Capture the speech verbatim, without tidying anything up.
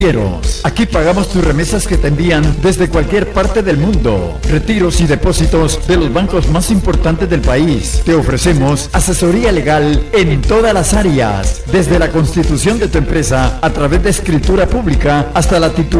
Aquí pagamos tus remesas que te envían desde cualquier parte del mundo. Retiros y depósitos de los bancos más importantes del país. Te ofrecemos asesoría legal en todas las áreas, desde la constitución de tu empresa a través de escritura pública hasta la titularidad